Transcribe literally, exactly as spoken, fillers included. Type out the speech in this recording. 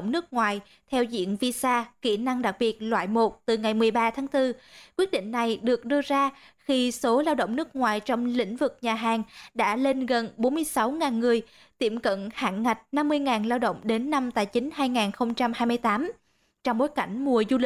động nước ngoài theo diện visa kỹ năng đặc biệt loại một từ ngày mười ba tháng tư. Quyết định này được đưa ra khi số lao động nước ngoài trong lĩnh vực nhà hàng đã lên gần bốn mươi sáu nghìn người, tiệm cận hạn ngạch năm mươi nghìn lao động đến năm tài chính hai nghìn không trăm hai mươi tám. Trong bối cảnh mùa du lịch